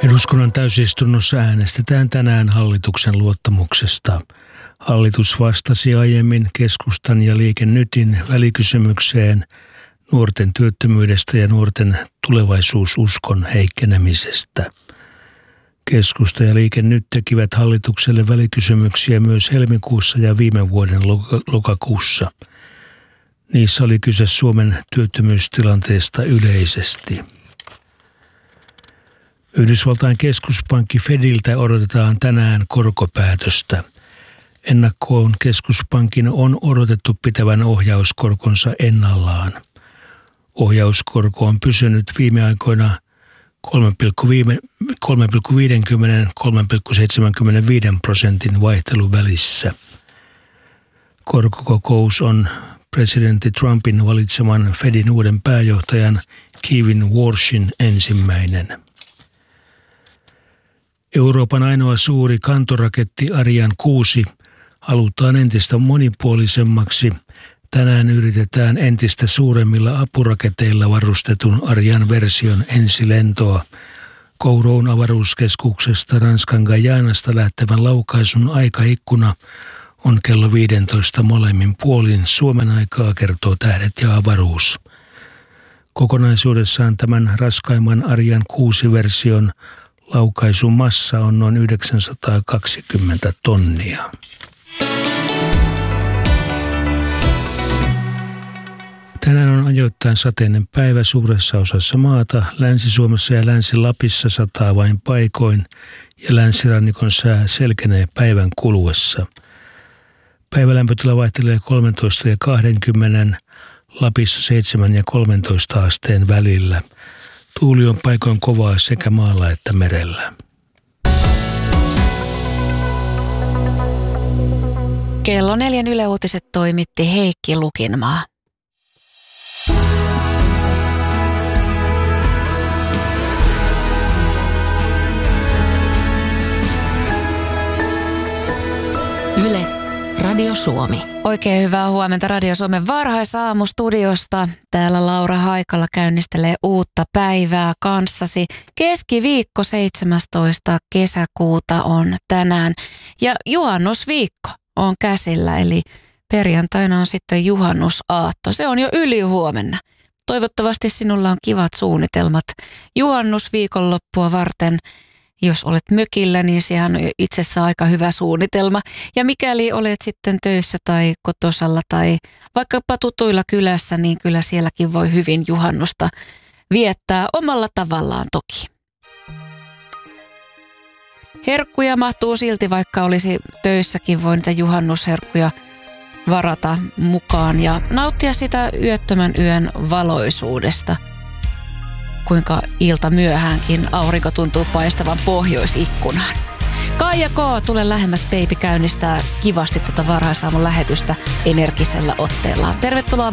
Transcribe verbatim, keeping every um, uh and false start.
Eduskunnan täysistunnossa äänestetään tänään hallituksen luottamuksesta. Hallitus vastasi aiemmin Keskustan ja Liike Nytin välikysymykseen nuorten työttömyydestä ja nuorten tulevaisuususkon heikkenemisestä. Keskusta ja Liike Nyt tekivät hallitukselle välikysymyksiä myös helmikuussa ja viime vuoden lokakuussa. Niissä oli kyse Suomen työttömyystilanteesta yleisesti. Yhdysvaltain keskuspankki Fediltä odotetaan tänään korkopäätöstä. Ennakkoon keskuspankin on odotettu pitävän ohjauskorkonsa ennallaan. Ohjauskorko on pysynyt viime aikoina kolme pilkku viisikymmentä - kolme pilkku seitsemänkymmentäviisi prosentin vaihteluvälissä. Korkokokous on presidentti Trumpin valitseman Fedin uuden pääjohtajan Kevin Warshin ensimmäinen. Euroopan ainoa suuri kantoraketti Ariane kuusi halutaan entistä monipuolisemmaksi. Tänään yritetään entistä suuremmilla apuraketeilla varustetun Ariane-version ensilentoa. Kouroun avaruuskeskuksesta Ranskan Guyanasta lähtevän laukaisun aikaikkuna on kello viisitoista molemmin puolin Suomen aikaa, kertoo Tähdet ja avaruus. Kokonaisuudessaan tämän raskaimman Ariane kuusi-version laukaisun massa on noin yhdeksänsataakaksikymmentä tonnia. Tänään on ajoittain sateinen päivä suuressa osassa maata. Länsi-Suomessa ja Länsi-Lapissa sataa vain paikoin ja länsirannikon sää selkenee päivän kuluessa. Päivälämpötila vaihtelee kolmetoista ja kaksikymmentä, Lapissa seitsemän ja kolmetoista asteen välillä. Tuuli on paikoin kovaa sekä maalla että merellä. Kello neljän Yle Uutiset toimitti Heikki Lukinmaa. Yle, Radio Suomi. Oikein hyvää huomenta Radio Suomen varhaisaamustudiosta. Täällä Laura Haikala käynnistelee uutta päivää kanssasi. Keskiviikko seitsemästoista kesäkuuta on tänään ja juhannusviikko on käsillä, eli perjantaina on sitten juhannusaatto. Se on jo ylihuomenna. Toivottavasti sinulla on kivat suunnitelmat juhannusviikonloppua varten. Jos olet mökillä, niin sehän on itsessään aika hyvä suunnitelma. Ja mikäli olet sitten töissä tai kotosalla tai vaikkapa tutuilla kylässä, niin kyllä sielläkin voi hyvin juhannusta viettää omalla tavallaan toki. Herkkuja mahtuu silti, vaikka olisi töissäkin, voi niitä juhannusherkkuja varata mukaan ja nauttia sitä yöttömän yön valoisuudesta. Kuinka ilta myöhäänkin aurinko tuntuu paistavan pohjoisikkunaan. Kaija K. Tule lähemmäs baby käynnistää kivasti tätä varhaisaamun lähetystä energisellä otteellaan. Tervetuloa